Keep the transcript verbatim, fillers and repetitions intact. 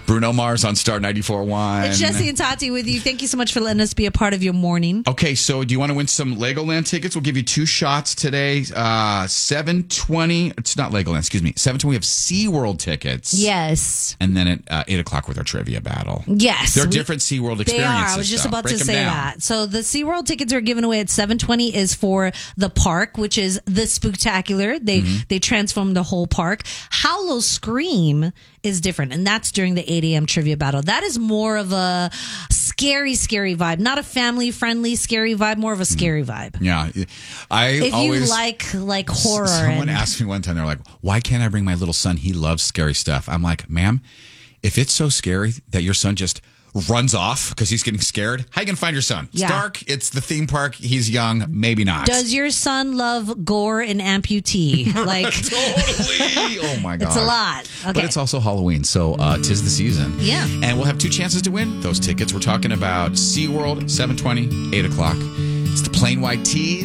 Bruno Mars on Star ninety-four point one. It's Jesse and Tati with you. Thank you so much for letting us be a part of your morning. Okay, so do you want to win some Legoland tickets? We'll give you two shots today. Uh, seven twenty. It's not Legoland, excuse me. seven twenty, we have SeaWorld tickets. Yes. And then at uh, eight o'clock with our trivia battle. Yes. There are we, different SeaWorld experiences. They are. I was just though. about Break to them say down. that. So the SeaWorld tickets are given away at seven twenty is for the park, which is the Spooktacular. They mm-hmm. they transform the whole park. Howl Scream is different, and that's during the eight a.m. trivia battle. That is more of a scary, scary vibe. Not a family-friendly scary vibe, more of a scary vibe. Yeah. I if always, you like like horror. Someone and, asked me one time, they're like, why can't I bring my little son? He loves scary stuff. I'm like, ma'am, if it's so scary that your son just runs off because he's getting scared, how you going to find your son? It's yeah. dark. It's the theme park. He's young. Maybe not. Does your son love gore and amputee? Like totally. Oh, my God. It's a lot. Okay. But it's also Halloween, so uh, 'tis the season. Yeah. And we'll have two chances to win those tickets. We're talking about SeaWorld, seven twenty, eight o'clock. It's the Plain White Tees.